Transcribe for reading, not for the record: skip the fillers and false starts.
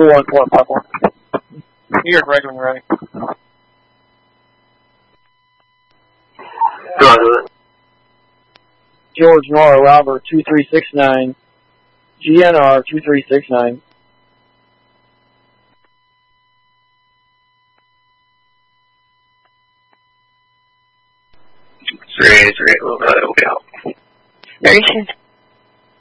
21454. New York regular ready. George Nora Robert 2369. GNR 2369. We'll be out. Narration.